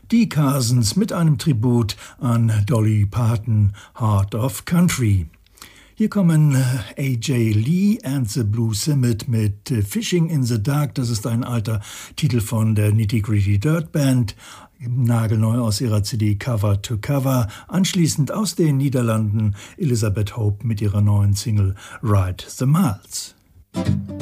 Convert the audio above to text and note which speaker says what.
Speaker 1: Die Carsons mit einem Tribut an Dolly Parton, Heart of Country. Hier kommen A.J. Lee and the Blue Summit mit Fishing in the Dark. Das ist ein alter Titel von der Nitty Gritty Dirt Band. Nagelneu aus ihrer CD Cover to Cover. Anschließend aus den Niederlanden Elizabeth Hope mit ihrer neuen Single Ride the Miles.